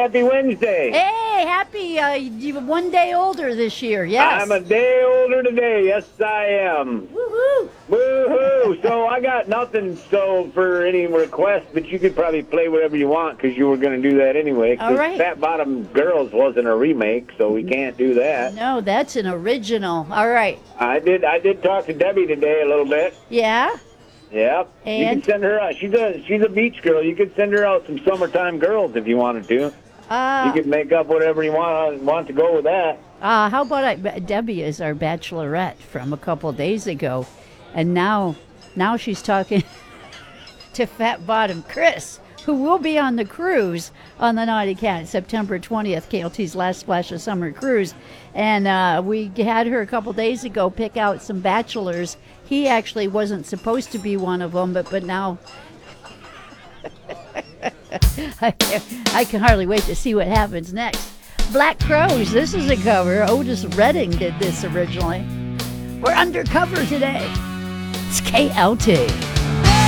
Happy Wednesday. Hey, happy, you 1 day older this year, yes. I'm a day older today. Yes, I am. Woohoo! Woohoo! So I got nothing for any requests, but you could probably play whatever you want because you were going to do that anyway. All right. Fat Bottom Girls wasn't a remake, so we can't do that. No, that's an original. All right. I did talk to Debbie today a little bit. Yeah? Yep. You And? can send her out. She's a beach girl. You could send her out some Summertime Girls if you wanted to. You could make up whatever you want to go with that. How about Debbie is our bachelorette from a couple days ago, and now she's talking to Fat Bottom Chris, who will be on the cruise on the Naughty Cat, September 20th, KLT's last Splash of Summer cruise. And we had her a couple days ago pick out some bachelors. He actually wasn't supposed to be one of them, but now I can hardly wait to see what happens next. Black Crows, this is a cover. Otis Redding did this originally. We're undercover today. It's KLT.